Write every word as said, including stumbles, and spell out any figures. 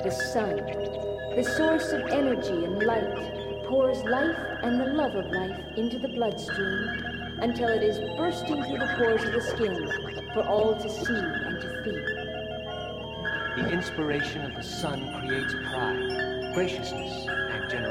The sun, the source of energy and light, pours life and the love of life into the bloodstream until it is bursting through the pores of the skin for all to see and to feel. The inspiration of the sun creates pride, graciousness, and generosity.